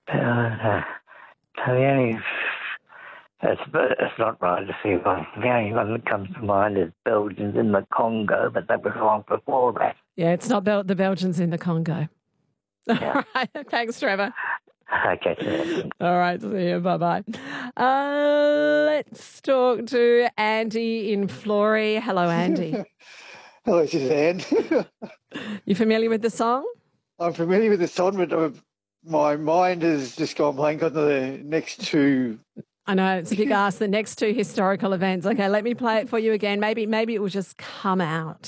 Uh, so the only, it's not right to see one. The only one that comes to mind is Belgians in the Congo, but that was long before that. Yeah, it's not the Belgians in the Congo. Yeah. All right. Thanks, Trevor. Okay, so All right. See you. Bye-bye. Let's talk to Andy in Flory. Hello, Andy. Hello, Suzanne. You familiar with the song? I'm familiar with the song, but my mind has just gone blank on the next two. I know, it's a big ask, the next two historical events. Okay, let me play it for you again. Maybe it will just come out.